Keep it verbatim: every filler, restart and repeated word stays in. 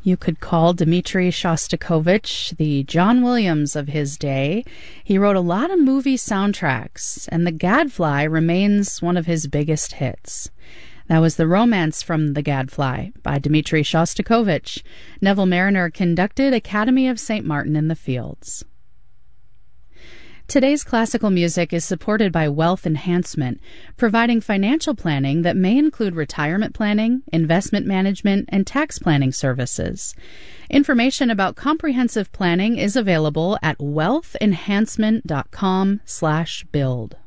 You could call Dmitri Shostakovich the John Williams of his day. He wrote a lot of movie soundtracks, and The Gadfly remains one of his biggest hits. That was The Romance from the Gadfly by Dmitri Shostakovich. Neville Marriner conducted Academy of Saint Martin in the Fields. Today's classical music is supported by Wealth Enhancement, providing financial planning that may include retirement planning, investment management, and tax planning services. Information about comprehensive planning is available at wealth enhancement dot com slash build.